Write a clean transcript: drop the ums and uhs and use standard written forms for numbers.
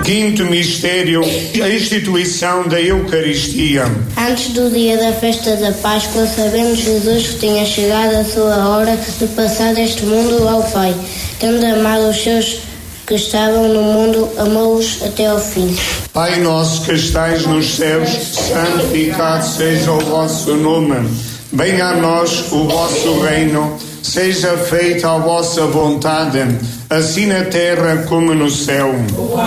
Quinto mistério, a instituição da Eucaristia. Antes do dia da festa da Páscoa, sabemos Jesus que tinha chegado a sua hora de passar deste mundo ao Pai. Tendo amado os seus que estavam no mundo, amou-os até ao fim. Pai nosso que estais nos céus, santificado seja o vosso nome. Venha a nós o vosso reino. Seja feita a vossa vontade, assim na terra como no céu.